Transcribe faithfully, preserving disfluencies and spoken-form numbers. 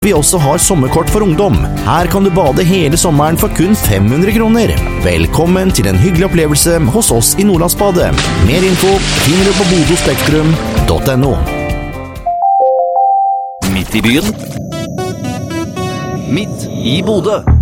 Vi også har sommerkort for ungdom. Her kan du bade hele sommeren for kun fem hundre kroner. Velkommen til en hyggelig opplevelse hos oss i Nordlandsbadet. Mer info finner du på bodospektrum punktum no. Midt i byen. Midt i Bodø.